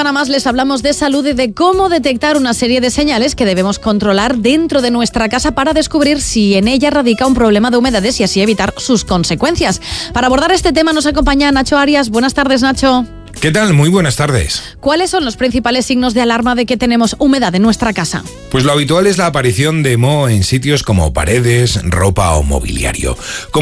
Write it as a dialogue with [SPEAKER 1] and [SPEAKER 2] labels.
[SPEAKER 1] semana más les hablamos de salud y de cómo detectar una serie de señales que debemos controlar dentro de nuestra casa para descubrir si en ella radica un problema de humedades y así evitar sus consecuencias. Para abordar este tema nos acompaña Nacho Arias. Buenas tardes, Nacho.
[SPEAKER 2] ¿Qué tal? Muy buenas tardes.
[SPEAKER 1] ¿Cuáles son los principales signos de alarma de que tenemos humedad en nuestra casa?
[SPEAKER 2] Pues lo habitual es la aparición de moho en sitios como paredes, ropa o mobiliario.